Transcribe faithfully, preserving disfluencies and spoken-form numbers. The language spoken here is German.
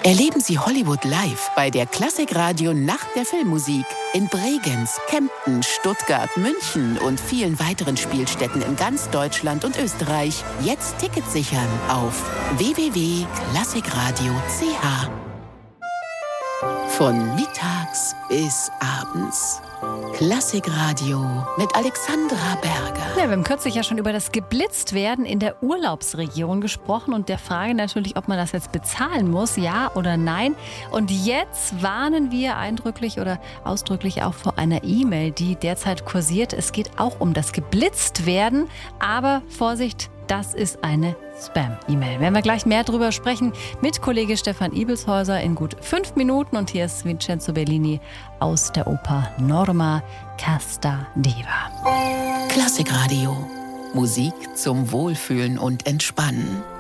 Erleben Sie Hollywood live bei der Klassikradio Nacht der Filmmusik in Bregenz, Kempten, Stuttgart, München und vielen weiteren Spielstätten in ganz Deutschland und Österreich. Jetzt Tickets sichern auf w w w punkt klassikradio punkt c h. Von mittags bis abends. Klassikradio mit Alexandra Berger. Ja, wir haben kürzlich ja schon über das Geblitztwerden in der Urlaubsregion gesprochen und der Frage natürlich, ob man das jetzt bezahlen muss, ja oder nein. Und jetzt warnen wir eindrücklich oder ausdrücklich auch vor einer E-Mail, die derzeit kursiert. Es geht auch um das Geblitztwerden, aber Vorsicht, das ist eine Spam-E-Mail. Werden wir gleich mehr drüber sprechen mit Kollege Stefan Ibelshäuser in gut fünf Minuten. Und hier ist Vincenzo Bellini aus der Oper Norma Casta Diva. Klassikradio. Musik zum Wohlfühlen und Entspannen.